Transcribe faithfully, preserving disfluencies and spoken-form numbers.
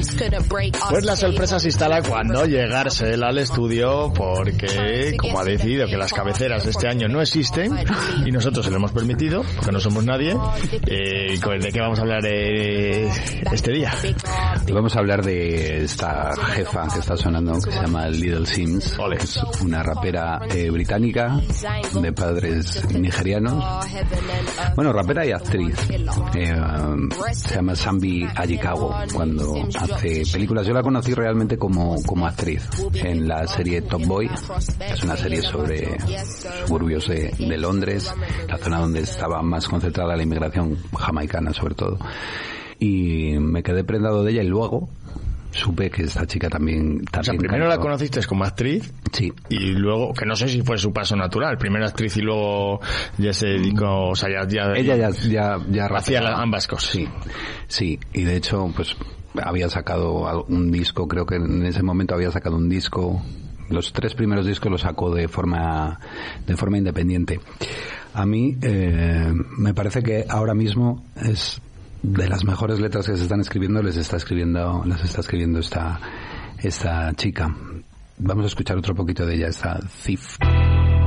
Pues la sorpresa se instala cuando llega Arcel al estudio, porque como ha decidido que las cabeceras de este año no existen y nosotros se lo hemos permitido porque no somos nadie, eh, ¿de qué vamos a hablar eh, este día? Y vamos a hablar de esta jefa que está sonando, que se llama Little Sims. Ole. Es una rapera eh, británica de padres nigerianos. Bueno, rapera y actriz. Eh, um, se llama Sambi Ayikawo cuando hace películas. Yo la conocí realmente como, como actriz en la serie Top Boy. Es una serie sobre suburbios de, de Londres, la zona donde estaba más concentrada la inmigración jamaicana sobre todo. Y me quedé prendado de ella y luego supe que esta chica también... también o sea, primero cantó. La conociste como actriz. Sí. Y luego, que no sé si fue su paso natural, primero actriz y luego ya se dedicó, o sea, ya... ya ella ya, ya, ya hacía ambas cosas. Sí, sí, y de hecho, pues, había sacado un disco, creo que en ese momento había sacado un disco, los tres primeros discos los sacó de forma, de forma independiente. A mí, eh, me parece que ahora mismo es... de las mejores letras que se están escribiendo, les está escribiendo, las está escribiendo esta, esta chica. Vamos a escuchar otro poquito de ella, esta Thief.